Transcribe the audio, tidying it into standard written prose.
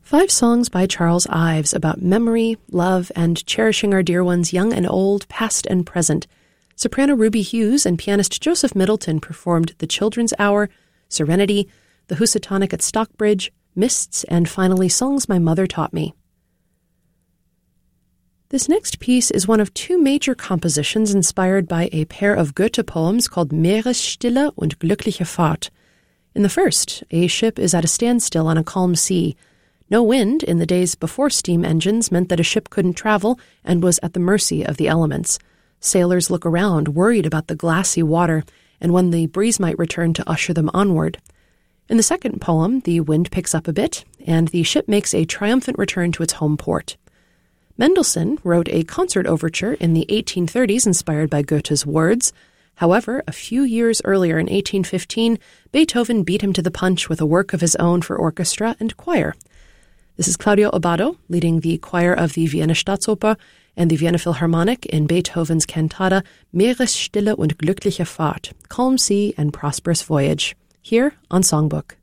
5 songs by Charles Ives about memory, love, and cherishing our dear ones young and old, past and present. Soprano Ruby Hughes and pianist Joseph Middleton performed The Children's Hour, Serenity, The Housatonic at Stockbridge, Mists, and finally Songs My Mother Taught Me. This next piece is one of 2 major compositions inspired by a pair of Goethe poems called Meeresstille und glückliche Fahrt. In the first, a ship is at a standstill on a calm sea. No wind in the days before steam engines meant that a ship couldn't travel and was at the mercy of the elements. Sailors look around, worried about the glassy water and when the breeze might return to usher them onward. In the second poem, the wind picks up a bit, and the ship makes a triumphant return to its home port. Mendelssohn wrote a concert overture in the 1830s inspired by Goethe's words. However, a few years earlier in 1815, Beethoven beat him to the punch with a work of his own for orchestra and choir. This is Claudio Abbado leading the choir of the Vienna Staatsoper and the Vienna Philharmonic in Beethoven's cantata Meeresstille und glückliche Fahrt, Calm Sea and Prosperous Voyage, here on Songbook.